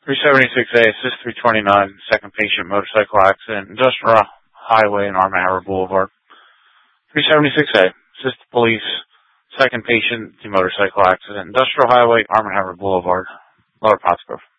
376A, assist 329, second patient, motorcycle accident, Industrial Highway and Arm & Hammer Boulevard. 376A, assist police, second patient, the motorcycle accident, Industrial Highway, Arm & Hammer Boulevard, Lower Pottsgrove.